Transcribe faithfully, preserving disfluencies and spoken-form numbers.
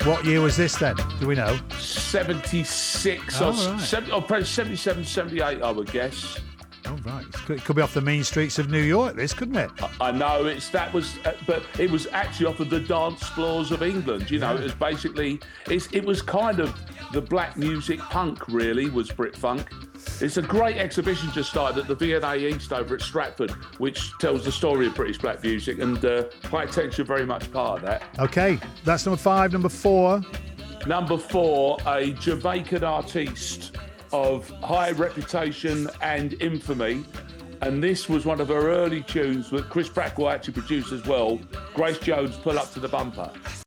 What year was this then? Do we know? seventy-six Oh, or right. seventy, or probably seventy-seven, seventy-eight, I would guess. Oh, right. It could, it could be off the mean streets of New York, this, couldn't it? I know it's that was, uh, but it was actually off of the dance floors of England. You know, Yeah. it was basically, it's, it was kind of the black music punk. Really, was Brit Funk. It's a great exhibition just started at the V and A East over at Stratford, which tells the story of British black music, and uh, High Tension very much part of that. Okay, that's number five. Number four. Number four, a Jamaican artiste of high reputation and infamy. And this was one of her early tunes that Chris Blackwell actually produced as well. Grace Jones, Pull Up to the Bumper.